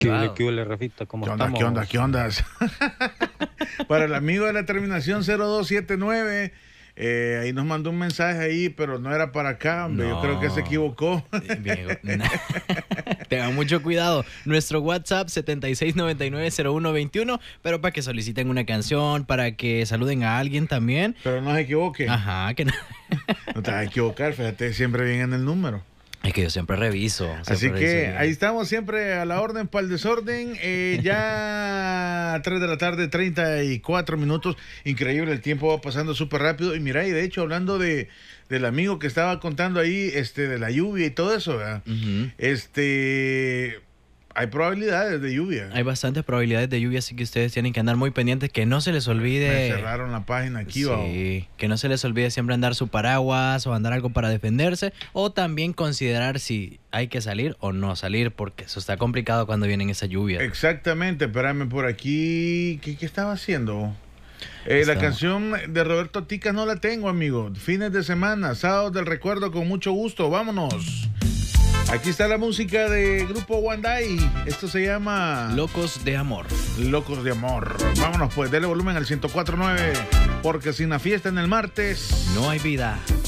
¿Qué huele, Rafita? ¿Cómo ¿Qué onda, estamos? qué onda, qué onda? Para el amigo de la terminación 0279, ahí nos mandó un mensaje ahí, pero no era para acá, hombre. Yo creo que se equivocó. Tengan mucho cuidado. Nuestro WhatsApp 76990121, pero para que soliciten una canción, para que saluden a alguien también. Pero no se equivoque. Ajá, que no. No te vas a equivocar, fíjate, siempre bien en el número. Es que yo siempre reviso. Así que ahí estamos siempre a la orden para el desorden. Ya 3 de la tarde, 34 minutos. Increíble, el tiempo va pasando súper rápido. Y mira, y de hecho, hablando del amigo que estaba contando ahí, de la lluvia y todo eso, ¿verdad? Hay probabilidades de lluvia. Hay bastantes probabilidades de lluvia, así que ustedes tienen que andar muy pendientes, que no se les olvide. Me cerraron la página aquí, sí, que no se les olvide siempre andar su paraguas o andar algo para defenderse, o también considerar si hay que salir o no salir, porque eso está complicado cuando vienen esas lluvias. Exactamente, espérame por aquí. ¿Qué estaba haciendo? La canción de Roberto Tica no la tengo, amigo. Fines de semana, sábados del recuerdo, con mucho gusto. Vámonos. Aquí está la música de Grupo Wandai. Esto se llama Locos de Amor. Locos de Amor. Vámonos pues, dele volumen al 104.9, porque sin la fiesta en el martes no hay vida.